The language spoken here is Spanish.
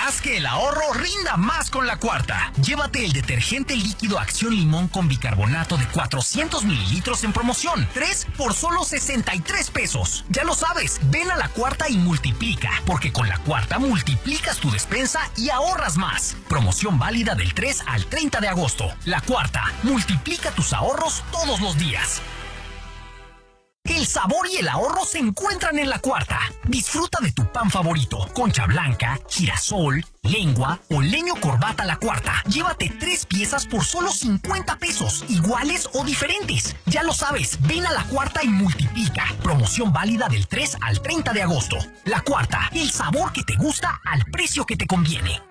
Haz que el ahorro rinda más con La Cuarta. Llévate el detergente líquido Acción Limón con bicarbonato de 400 mililitros en promoción. 3 por solo 63 pesos. Ya lo sabes, ven a La Cuarta y multiplica. Porque con La Cuarta multiplicas tu despensa y ahorras más. Promoción válida del 3 al 30 de agosto. La Cuarta, multiplica tus ahorros todos los días. El sabor y el ahorro se encuentran en La Cuarta. Disfruta de tu pan favorito, concha blanca, girasol, lengua o leño corbata La Cuarta. Llévate 3 piezas por solo 50 pesos, iguales o diferentes. Ya lo sabes, ven a La Cuarta y multiplica. Promoción válida del 3 al 30 de agosto. La Cuarta, el sabor que te gusta al precio que te conviene.